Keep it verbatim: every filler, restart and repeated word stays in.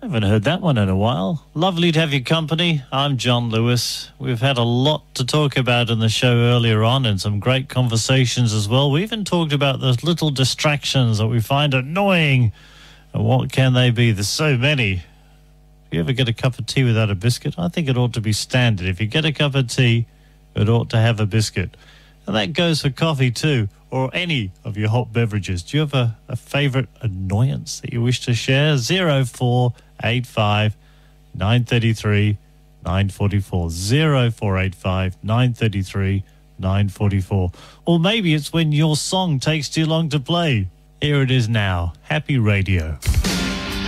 I haven't heard that one in a while. Lovely to have your company. I'm John Lewis. We've had a lot to talk about in the show earlier on and some great conversations as well. We even talked about those little distractions that we find annoying. And what can they be? There's so many. If you ever get a cup of tea without a biscuit, I think it ought to be standard. If you get a cup of tea, it ought to have a biscuit. And that goes for coffee too, or any of your hot beverages. Do you have a, a favourite annoyance that you wish to share? zero four eight five nine three three nine four four. zero four eight five nine three three nine four four. Or maybe it's when your song takes too long to play. Here it is now. Happy Radio.